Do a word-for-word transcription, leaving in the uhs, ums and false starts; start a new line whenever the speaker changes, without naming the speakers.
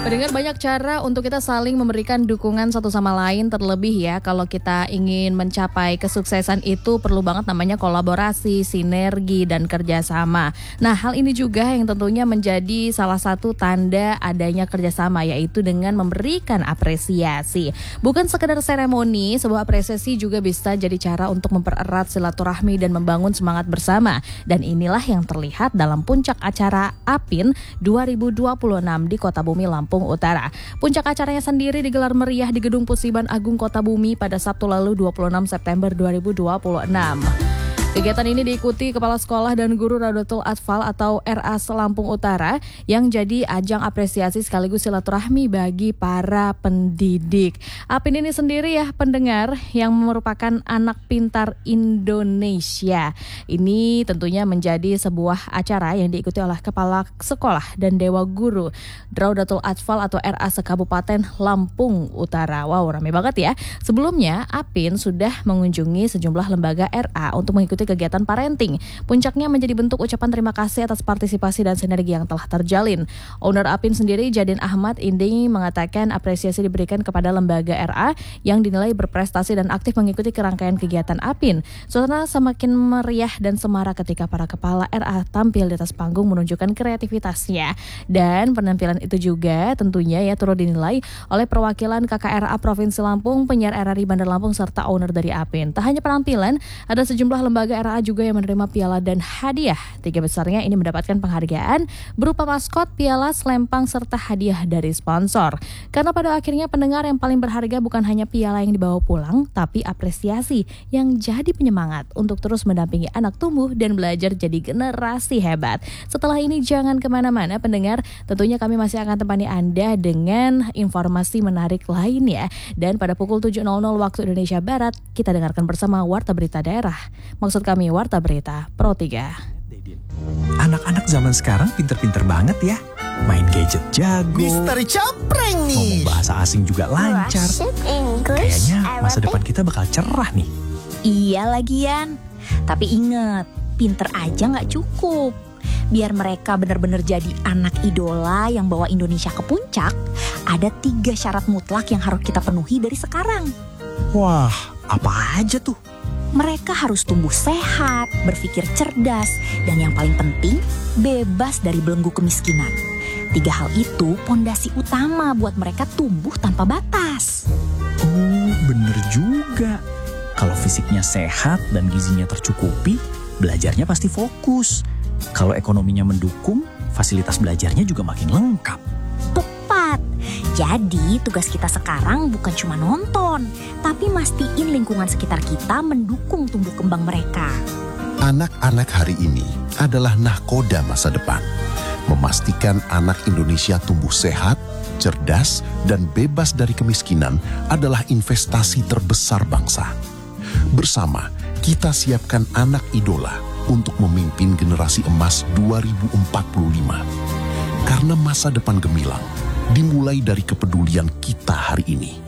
Pendengar, banyak cara untuk kita saling memberikan dukungan satu sama lain, terlebih ya kalau kita ingin mencapai kesuksesan itu perlu banget namanya kolaborasi, sinergi, dan kerjasama. Nah, hal ini juga yang tentunya menjadi salah satu tanda adanya kerjasama, yaitu dengan memberikan apresiasi. Bukan sekedar seremoni, sebuah apresiasi juga bisa jadi cara untuk mempererat silaturahmi dan membangun semangat bersama. Dan inilah yang terlihat dalam puncak acara APIN dua ribu dua puluh enam di Kota Bumi, Lampung Utara. Puncak acaranya sendiri digelar meriah di Gedung Pusiban Agung Kota Bumi pada Sabtu lalu dua puluh enam September dua ribu dua puluh enam. Kegiatan ini diikuti Kepala Sekolah dan Guru Raudatul Atfal atau R A Lampung Utara yang jadi ajang apresiasi sekaligus silaturahmi bagi para pendidik. APIN ini sendiri ya pendengar yang merupakan anak pintar Indonesia. Ini tentunya menjadi sebuah acara yang diikuti oleh Kepala Sekolah dan Dewa Guru Raudatul Atfal atau R A Sekabupaten Lampung Utara. Wow, ramai banget ya. Sebelumnya APIN sudah mengunjungi sejumlah lembaga R A untuk mengikuti kegiatan parenting. Puncaknya menjadi bentuk ucapan terima kasih atas partisipasi dan sinergi yang telah terjalin. Owner APIN sendiri, Jadin Ahmad, ini mengatakan apresiasi diberikan kepada lembaga R A yang dinilai berprestasi dan aktif mengikuti kerangkaian kegiatan APIN. Suasana semakin meriah dan semarak ketika para kepala R A tampil di atas panggung menunjukkan kreativitasnya. Dan penampilan itu juga tentunya ya turut dinilai oleh perwakilan K K R A Provinsi Lampung, penyiar R R I Bandar Lampung, serta owner dari APIN. Tak hanya penampilan, ada sejumlah lembaga R A juga yang menerima piala dan hadiah. Tiga besarnya ini mendapatkan penghargaan berupa maskot, piala, selempang, serta hadiah dari sponsor. Karena pada akhirnya pendengar, yang paling berharga bukan hanya piala yang dibawa pulang, tapi apresiasi yang jadi penyemangat untuk terus mendampingi anak tumbuh dan belajar jadi generasi hebat. Setelah ini jangan kemana-mana pendengar, tentunya kami masih akan temani Anda dengan informasi menarik lainnya. Dan pada pukul tujuh nol nol waktu Indonesia Barat, kita dengarkan bersama Warta Berita Daerah. Maksud kami Warta Berita Pro tiga.
Anak-anak zaman sekarang pinter-pinter banget ya. Main gadget jago.
Misteri Capreng nih.
Ngomong bahasa asing juga lancar. Kayaknya masa depan kita bakal cerah nih.
Iya lagian. Tapi inget, pinter aja gak cukup. Biar mereka benar-benar jadi anak idola yang bawa Indonesia ke puncak, ada tiga syarat mutlak yang harus kita penuhi dari sekarang.
Wah, apa aja tuh?
Mereka harus tumbuh sehat, berpikir cerdas, dan yang paling penting, bebas dari belenggu kemiskinan. Tiga hal itu pondasi utama buat mereka tumbuh tanpa batas.
Oh, bener juga. Kalau fisiknya sehat dan gizinya tercukupi, belajarnya pasti fokus. Kalau ekonominya mendukung, fasilitas belajarnya juga makin lengkap.
Tepat. Jadi tugas kita sekarang bukan cuma nonton, tapi mastiin lingkungan sekitar kita mendukung tumbuh kembang mereka.
Anak-anak hari ini adalah nahkoda masa depan. Memastikan anak Indonesia tumbuh sehat, cerdas, dan bebas dari kemiskinan adalah investasi terbesar bangsa. Bersama, kita siapkan anak idola untuk memimpin generasi emas dua ribu empat puluh lima. Karena masa depan gemilang dimulai dari kepedulian kita hari ini.